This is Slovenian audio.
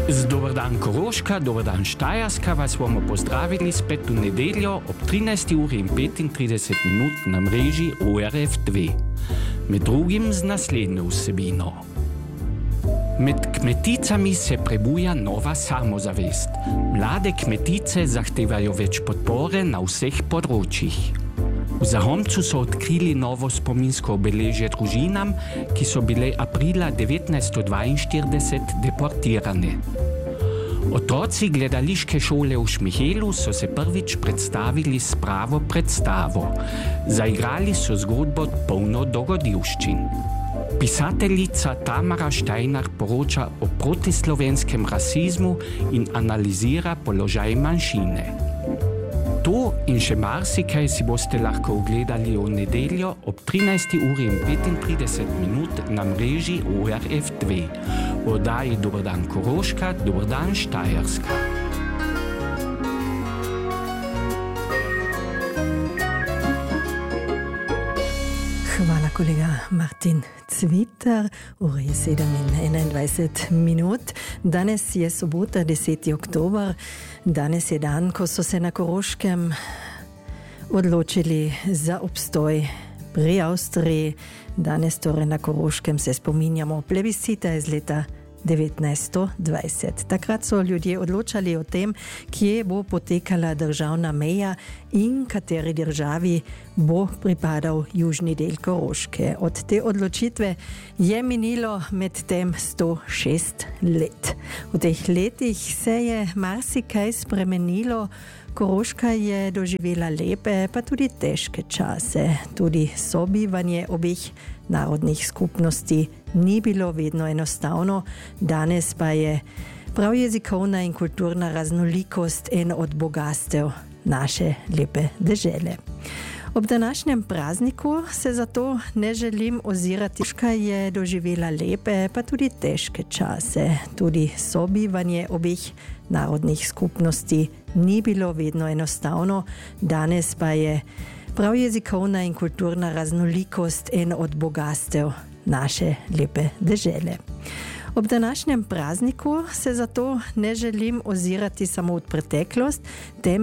Dober dan Koroška, dober dan Štajerska, vas bomo pozdravili spet v nedeljo ob 13:35 na mreži ORF2. Med drugim z naslednjo vsebino. Med kmeticami se prebuja nova samozavest. Mlade kmetice zahtevajo več podpore na vseh področjih. V Zahomcu so odkrili novo spominsko obeležje družinam, ki so bile aprila 1942 deportirane. Otroci gledališke šole v Šmihelu so se prvič predstavili s pravo predstavo. Zaigrali so zgodbo polno dogodivščin. Pisateljica Tamara Steiner poroča o protislovenskem rasizmu in analizira položaj manjšine. To in še marsikaj si boste lahko ogledali v nedeljo ob 13:35 na mreži ORF2. V oddaji Dober dan Koroška, dober dan Štajerska. Hvala kolega Martin Cvitar, ura je 7:21. Danes je sobota, 10. oktober. Danes je dan, ko so se na Koroškem odločili za obstoj pri Avstriji. Danes torej na Koroškem se spominjamo plebiscita iz leta 1920. Takrat so ljudje odločali o tem, kje bo potekala državna meja in kateri državi bo pripadal južni del Koroške. Od te odločitve je minilo medtem 106 let. V teh letih se je marsikaj spremenilo. Koroška je doživela lepe, pa tudi težke čase. Tudi sobivanje obeh narodnih skupnosti ni bilo vedno enostavno. Danes pa je prav jezikovna in kulturna raznolikost en od bogastev naše lepe dežele. Ob današnjem prazniku se zato ne želim ozirati. Koroška je doživela lepe, pa tudi težke čase. Tudi sobivanje obeh narodnih skupnosti ni bilo vedno enostavno. Danes pa je prav jezikovna in kulturna raznolikost en od bogastev naše lepe dežele. Ob današnjem prazniku se zato ne želim ozirati samo v preteklost,